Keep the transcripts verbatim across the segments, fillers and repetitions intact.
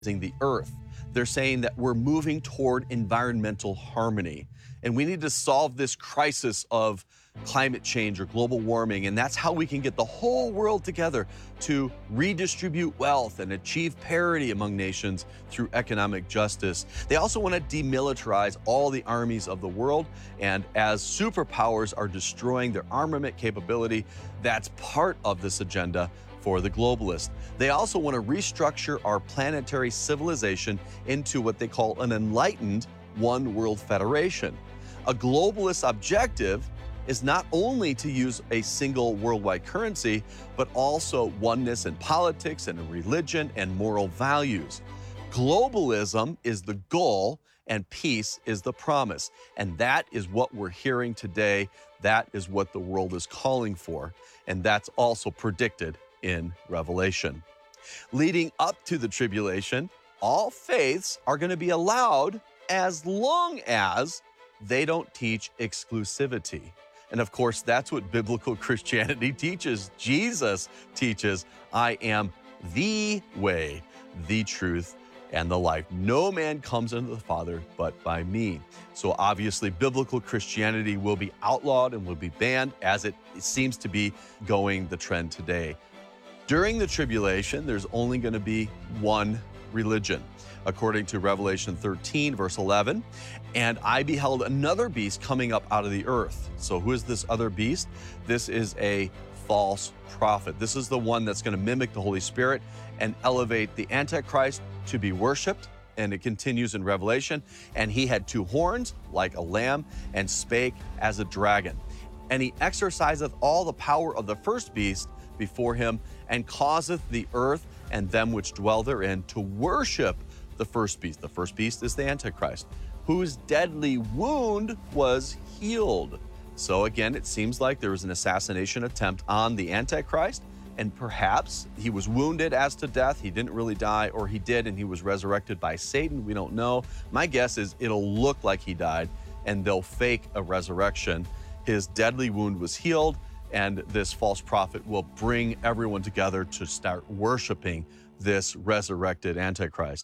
the earth. They're saying that we're moving toward environmental harmony. And we need to solve this crisis of climate change or global warming. And that's how we can get the whole world together to redistribute wealth and achieve parity among nations through economic justice. They also want to demilitarize all the armies of the world. And as superpowers are destroying their armament capability, that's part of this agenda for the globalists. They also want to restructure our planetary civilization into what they call an enlightened one world federation. A globalist objective is not only to use a single worldwide currency, but also oneness in politics and in religion and moral values. Globalism is the goal and peace is the promise. And that is what we're hearing today. That is what the world is calling for. And that's also predicted in Revelation. Leading up to the tribulation, all faiths are going to be allowed as long as they don't teach exclusivity. And of course, that's what biblical Christianity teaches. Jesus teaches, I am the way, the truth, and the life. No man comes unto the Father but by me. So obviously, biblical Christianity will be outlawed and will be banned, as it seems to be going the trend today. During the tribulation, there's only going to be one religion, according to Revelation thirteen, verse eleven. And I beheld another beast coming up out of the earth. So who is this other beast? This is a false prophet. This is the one that's going to mimic the Holy Spirit and elevate the Antichrist to be worshiped. And it continues in Revelation. And he had two horns like a lamb and spake as a dragon. And he exerciseth all the power of the first beast before him, and causeth the earth and them which dwell therein to worship the first beast. The first beast is the Antichrist, whose deadly wound was healed. So again, it seems like there was an assassination attempt on the Antichrist, and perhaps he was wounded as to death. He didn't really die, or he did, and he was resurrected by Satan. We don't know. My guess is it'll look like he died, and they'll fake a resurrection. His deadly wound was healed, and this false prophet will bring everyone together to start worshiping this resurrected Antichrist.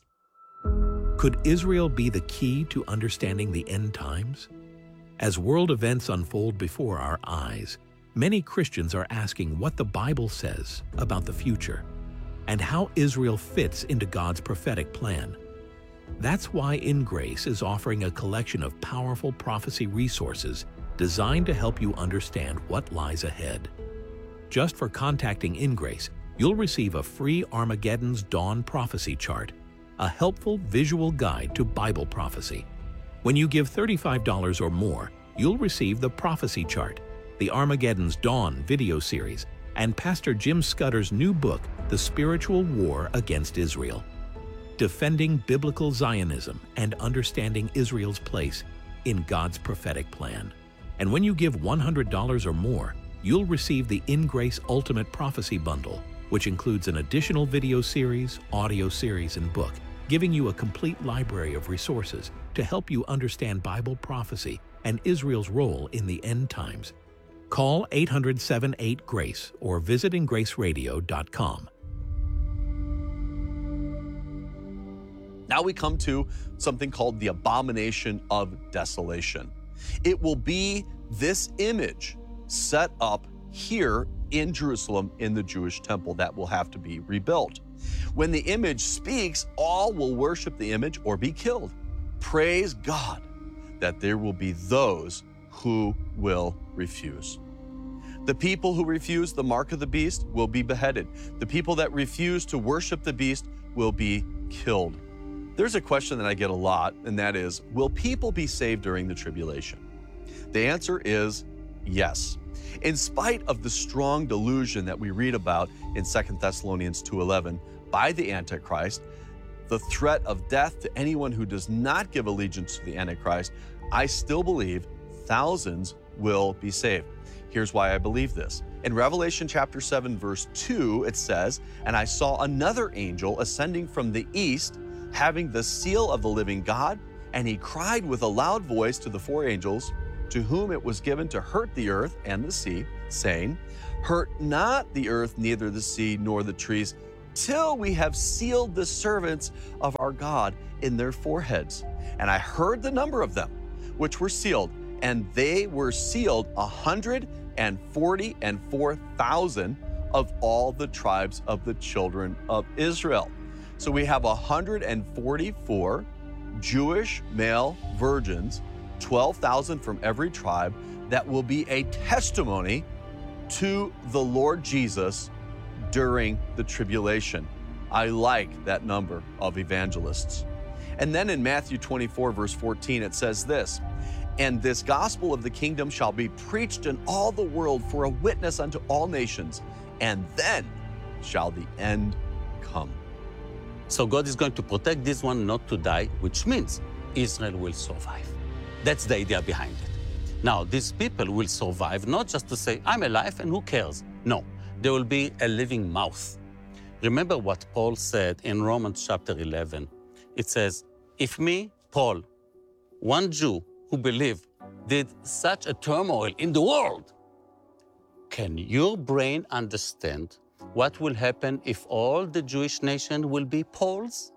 Could Israel be the key to understanding the end times? As world events unfold before our eyes, many Christians are asking what the Bible says about the future and how Israel fits into God's prophetic plan. That's why In Grace is offering a collection of powerful prophecy resources designed to help you understand what lies ahead. Just for contacting In Grace, you'll receive a free Armageddon's Dawn prophecy chart, a helpful visual guide to Bible prophecy. When you give thirty-five dollars or more, you'll receive the prophecy chart, the Armageddon's Dawn video series, and Pastor Jim Scudder's new book, The Spiritual War Against Israel. Defending Biblical Zionism and Understanding Israel's Place in God's Prophetic Plan. And when you give one hundred dollars or more, you'll receive the In Grace Ultimate Prophecy Bundle, which includes an additional video series, audio series, and book, giving you a complete library of resources to help you understand Bible prophecy and Israel's role in the end times. Call eight hundred, seven eight, GRACE or visit in grace radio dot com. Now we come to something called the abomination of desolation. It will be this image set up here in Jerusalem in the Jewish temple that will have to be rebuilt. When the image speaks, all will worship the image or be killed. Praise God that there will be those who will refuse. The people who refuse the mark of the beast will be beheaded. The people that refuse to worship the beast will be killed. There's a question that I get a lot, and that is, will people be saved during the tribulation? The answer is yes. In spite of the strong delusion that we read about in Second Thessalonians two eleven by the Antichrist, the threat of death to anyone who does not give allegiance to the Antichrist, I still believe thousands will be saved. Here's why I believe this. In Revelation chapter seven, verse two, it says, "And I saw another angel ascending from the east, having the seal of the living God, and he cried with a loud voice to the four angels, to whom it was given to hurt the earth and the sea, saying, Hurt not the earth, neither the sea, nor the trees, until we have sealed the servants of our God in their foreheads. And I heard the number of them, which were sealed, and they were sealed a hundred and forty and four thousand of all the tribes of the children of Israel. So we have one hundred forty-four Jewish male virgins, twelve thousand from every tribe, that will be a testimony to the Lord Jesus during the tribulation. I like that number of evangelists. And then in Matthew twenty-four, verse fourteen, it says this, "And this gospel of the kingdom shall be preached in all the world for a witness unto all nations, and then shall the end come." So God is going to protect this one not to die, which means Israel will survive. That's the idea behind it. Now, these people will survive not just to say, I'm alive and who cares? No, there will be a living mouth. Remember what Paul said in Romans chapter eleven. It says, if me, Paul, one Jew who believed, did such a turmoil in the world, can your brain understand what will happen if all the Jewish nation will be Poles?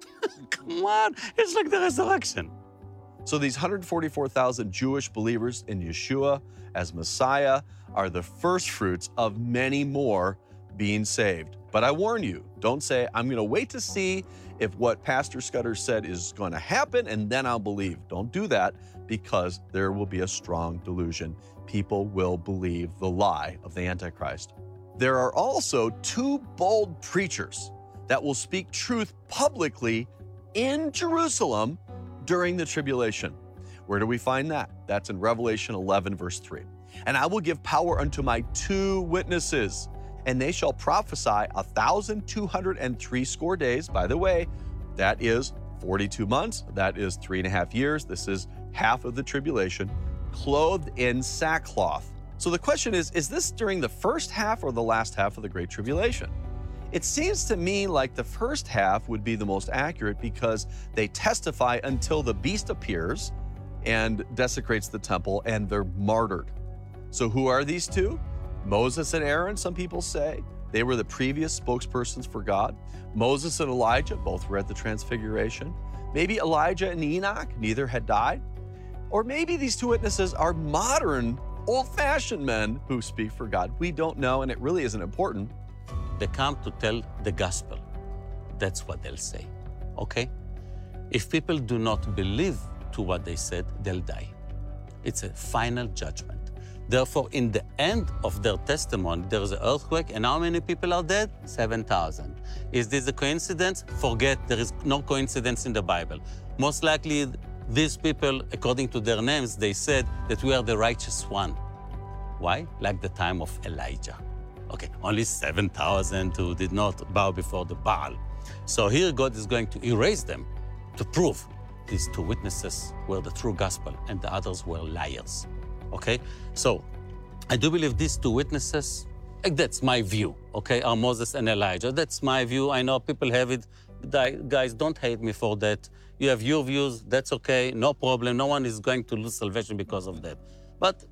Come on, it's like the resurrection. So these one hundred forty-four thousand Jewish believers in Yeshua as Messiah are the first fruits of many more being saved. But I warn you, don't say, I'm going to wait to see if what Pastor Scudder said is going to happen and then I'll believe. Don't do that, because there will be a strong delusion. People will believe the lie of the Antichrist. There are also two bold preachers that will speak truth publicly in Jerusalem during the tribulation. Where do we find that? That's in Revelation eleven, verse three. "And I will give power unto my two witnesses, and they shall prophesy a thousand two hundred and three score days." By the way, that is forty-two months. That is three and a half years. This is half of the tribulation, clothed in sackcloth. So the question is, is this during the first half or the last half of the Great Tribulation? It seems to me like the first half would be the most accurate, because they testify until the beast appears and desecrates the temple and they're martyred. So who are these two? Moses and Aaron, some people say. They were the previous spokespersons for God. Moses and Elijah, both were at the Transfiguration. Maybe Elijah and Enoch, neither had died. Or maybe these two witnesses are modern, old-fashioned men who speak for God. We don't know, and it really isn't important. They come to tell the gospel. That's what they'll say, okay? If people do not believe to what they said, they'll die. It's a final judgment. Therefore, in the end of their testimony, there is an earthquake, and how many people are dead? seven thousand. Is this a coincidence? Forget, there is no coincidence in the Bible. Most likely, these people, according to their names, they said that we are the righteous one. Why? Like the time of Elijah. Okay, only seven thousand who did not bow before the Baal. So here God is going to erase them to prove these two witnesses were the true gospel and the others were liars. Okay, so I do believe these two witnesses, that's my view, okay, are Moses and Elijah. That's my view. I know people have it. Guys, don't hate me for that. You have your views, that's okay, no problem. No one is going to lose salvation because of that. But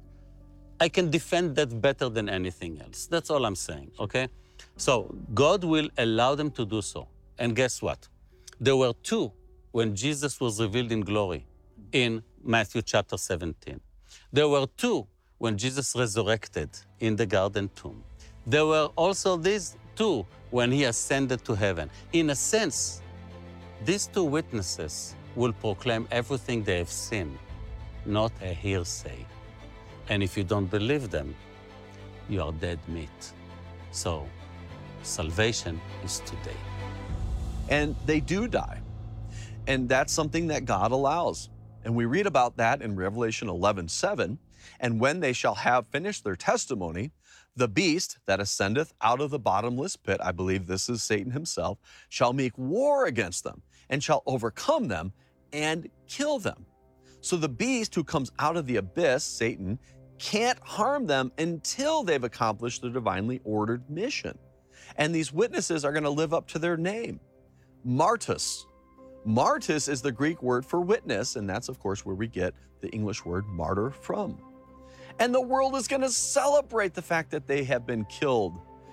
I can defend that better than anything else. That's all I'm saying, okay? So God will allow them to do so. And guess what? There were two when Jesus was revealed in glory in Matthew chapter seventeen. There were two when Jesus resurrected in the garden tomb. There were also these two when he ascended to heaven. In a sense, these two witnesses will proclaim everything they have seen, not a hearsay. And if you don't believe them, you are dead meat. So salvation is today. And they do die. And that's something that God allows. And we read about that in Revelation eleven seven. "And when they shall have finished their testimony, the beast that ascendeth out of the bottomless pit," I believe this is Satan himself, "shall make war against them, and shall overcome them, and kill them." So the beast who comes out of the abyss, Satan, can't harm them until they've accomplished their divinely ordered mission. And these witnesses are going to live up to their name, martyrs. Martyrs is the Greek word for witness, and that's, of course, where we get the English word martyr from. And the world is going to celebrate the fact that they have been killed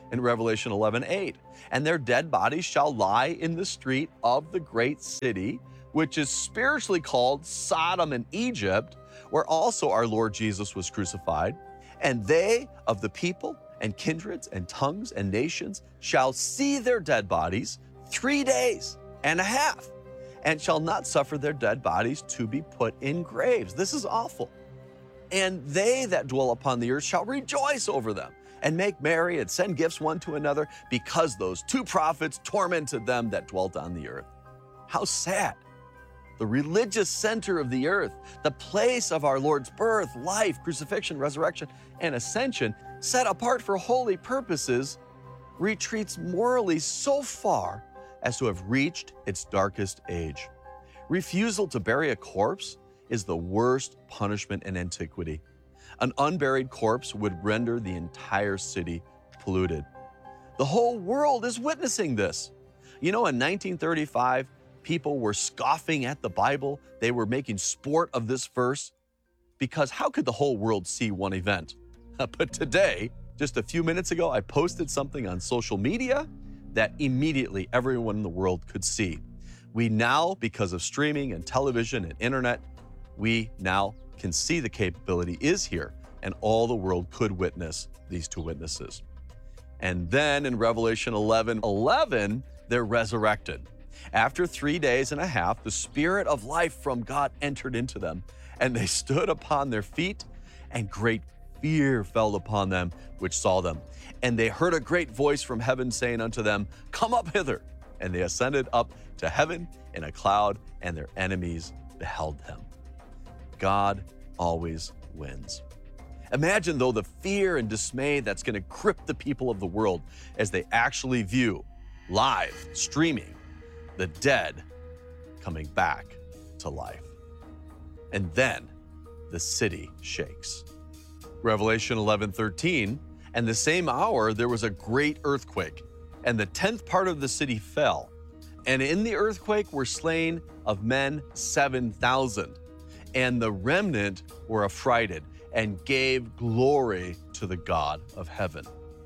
in Revelation eleven eight. And their dead bodies shall lie in the street of the great city, which is spiritually called Sodom and Egypt, where also our Lord Jesus was crucified. And they of the people and kindreds and tongues and nations shall see their dead bodies three days and a half, and shall not suffer their dead bodies to be put in graves. This is awful. And they that dwell upon the earth shall rejoice over them, and make merry, and send gifts one to another, because those two prophets tormented them that dwelt on the earth. How sad. The religious center of the earth, the place of our Lord's birth, life, crucifixion, resurrection, and ascension, set apart for holy purposes, retreats morally so far as to have reached its darkest age. Refusal to bury a corpse is the worst punishment in antiquity. An unburied corpse would render the entire city polluted. The whole world is witnessing this. You know, in nineteen thirty-five, people were scoffing at the Bible. They were making sport of this verse, because how could the whole world see one event? But today, just a few minutes ago, I posted something on social media that immediately everyone in the world could see. We now, because of streaming and television and internet, we now can see the capability is here, and all the world could witness these two witnesses. And then in Revelation eleven eleven, they're resurrected. After three days and a half, the Spirit of life from God entered into them, and they stood upon their feet, and great fear fell upon them which saw them. And they heard a great voice from heaven saying unto them, Come up hither. And they ascended up to heaven in a cloud, and their enemies beheld them. God always wins. Imagine, though, the fear and dismay that's going to grip the people of the world as they actually view, live, streaming, the dead coming back to life. And then the city shakes. Revelation eleven thirteen, and the same hour there was a great earthquake, and the tenth part of the city fell. And in the earthquake were slain of men seven thousand. And the remnant were affrighted, and gave glory to the God of heaven.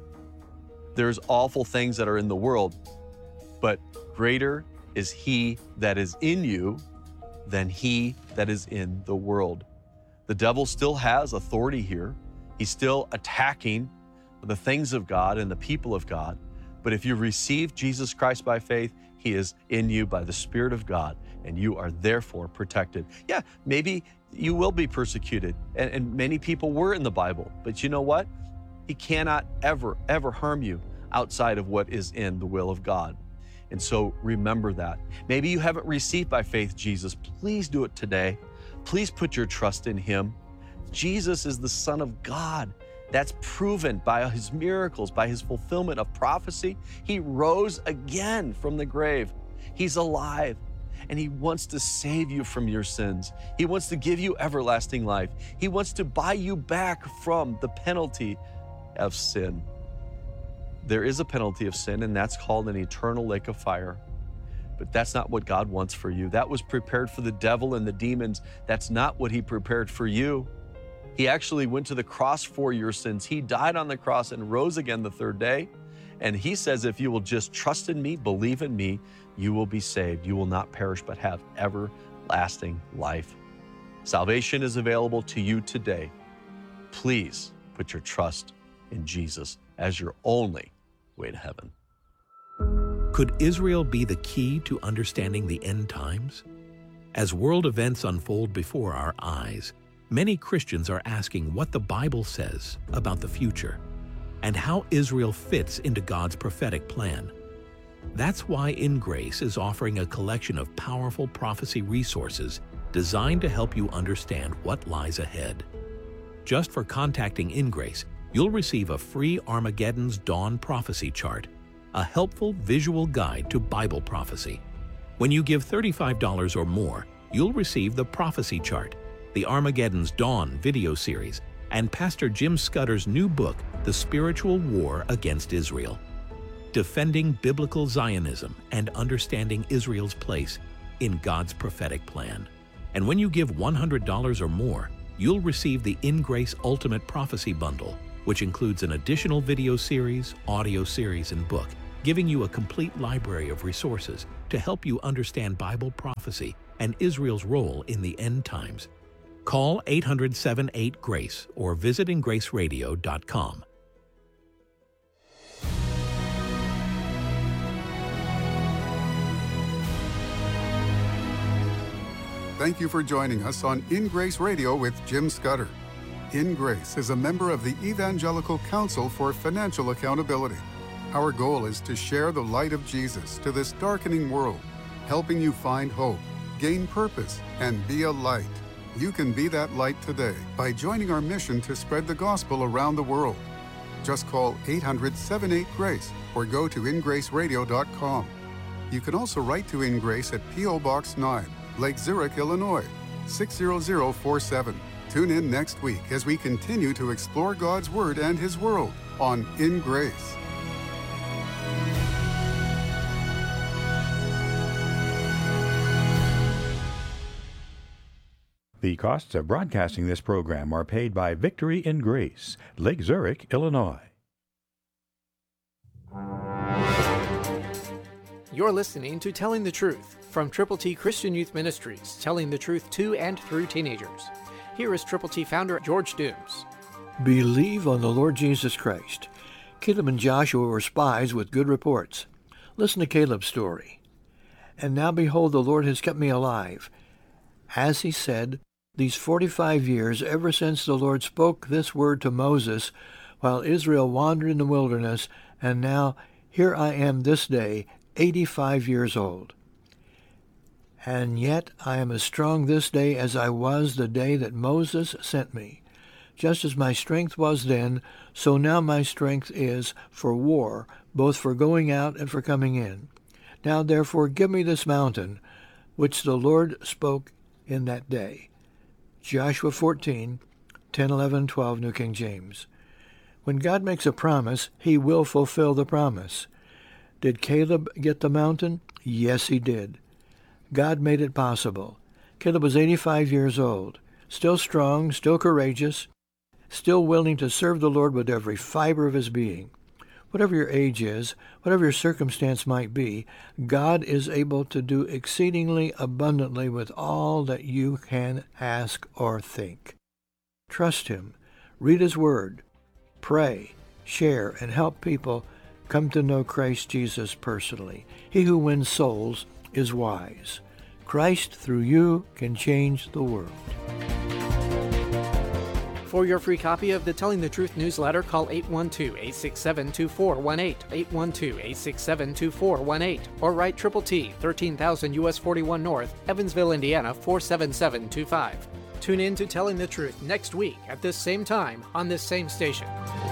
There's awful things that are in the world, but greater is he that is in you than he that is in the world. The devil still has authority here. He's still attacking the things of God and the people of God. But if you receive Jesus Christ by faith, he is in you by the Spirit of God, and you are therefore protected. Yeah, maybe you will be persecuted, and, and many people were in the Bible, but you know what? He cannot ever, ever harm you outside of what is in the will of God. And so remember that. Maybe you haven't received by faith Jesus. Please do it today. Please put your trust in him. Jesus is the Son of God. That's proven by his miracles, by his fulfillment of prophecy. He rose again from the grave. He's alive, and he wants to save you from your sins. He wants to give you everlasting life. He wants to buy you back from the penalty of sin. There is a penalty of sin, and that's called an eternal lake of fire. But that's not what God wants for you. That was prepared for the devil and the demons. That's not what he prepared for you. He actually went to the cross for your sins. He died on the cross and rose again the third day. And he says, if you will just trust in me, believe in me, you will be saved. You will not perish, but have everlasting life. Salvation is available to you today. Please put your trust in Jesus as your only way to heaven. Could Israel be the key to understanding the end times? As world events unfold before our eyes, many Christians are asking what the Bible says about the future and how Israel fits into God's prophetic plan. That's why In Grace is offering a collection of powerful prophecy resources designed to help you understand what lies ahead. Just for contacting In Grace, you'll receive a free Armageddon's Dawn prophecy chart, a helpful visual guide to Bible prophecy. When you give thirty-five dollars or more, you'll receive the prophecy chart, the Armageddon's Dawn video series, and Pastor Jim Scudder's new book, The Spiritual War Against Israel. Defending Biblical Zionism and Understanding Israel's Place in God's Prophetic Plan. And when you give one hundred dollars or more, you'll receive the In Grace Ultimate Prophecy Bundle, which includes an additional video series, audio series, and book, giving you a complete library of resources to help you understand Bible prophecy and Israel's role in the end times. Call eight hundred, seven eight, GRACE or visit in grace radio dot com. Thank you for joining us on In Grace Radio with Jim Scudder. In Grace is a member of the Evangelical Council for Financial Accountability. Our goal is to share the light of Jesus to this darkening world, helping you find hope, gain purpose, and be a light. You can be that light today by joining our mission to spread the gospel around the world. Just call eight hundred, seven eight, GRACE or go to in grace radio dot com. You can also write to In Grace at P O Box nine, Lake Zurich, Illinois, six zero zero four seven. Tune in next week as we continue to explore God's Word and His world on In Grace. The costs of broadcasting this program are paid by Victory in Grace, Lake Zurich, Illinois. You're listening to Telling the Truth from Triple T Christian Youth Ministries, telling the truth to and through teenagers. Here is Triple T founder George Dooms. Believe on the Lord Jesus Christ. Caleb and Joshua were spies with good reports. Listen to Caleb's story. And now behold, the Lord has kept me alive. As he said, these forty-five years, ever since the Lord spoke this word to Moses, while Israel wandered in the wilderness, and now here I am this day, eighty-five years old. And yet I am as strong this day as I was the day that Moses sent me. Just as my strength was then, so now my strength is for war, both for going out and for coming in. Now therefore give me this mountain, which the Lord spoke in that day. Joshua fourteen, ten, eleven, twelve, New King James. When God makes a promise, he will fulfill the promise. Did Caleb get the mountain? Yes, he did. God made it possible. Caleb was eighty-five years old, still strong, still courageous, still willing to serve the Lord with every fiber of his being. Whatever your age is, whatever your circumstance might be, God is able to do exceedingly abundantly with all that you can ask or think. Trust him. Read his word. Pray, share, and help people come to know Christ Jesus personally. He who wins souls is wise. Christ through you can change the world. For your free copy of the Telling the Truth newsletter, call eight one two, eight six seven, two four one eight, eight one two, eight six seven, two four one eight, or write Triple T, thirteen thousand U S forty-one North, Evansville, Indiana, four seven seven two five. Tune in to Telling the Truth next week at this same time on this same station.